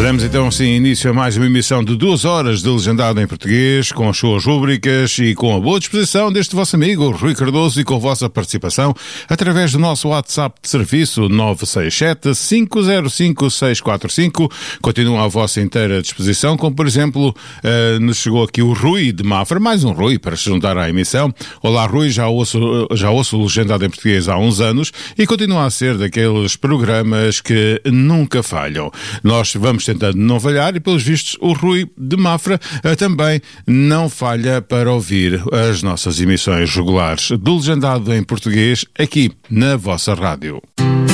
Damos então assim início a mais uma emissão de 2 horas de Legendado em Português, com as suas rúbricas e com a boa disposição deste vosso amigo Rui Cardoso e com a vossa participação através do nosso WhatsApp de serviço 967-505-645. Continua à vossa inteira disposição, como por exemplo, nos chegou aqui o Rui de Mafra, mais um Rui para se juntar à emissão. Olá Rui, já ouço o Legendado em Português há uns anos e continua a ser daqueles programas que nunca falham. Nós vamos tentando não falhar e, pelos vistos, o Rui de Mafra também não falha para ouvir as nossas emissões regulares do Legendado em Português aqui na vossa rádio.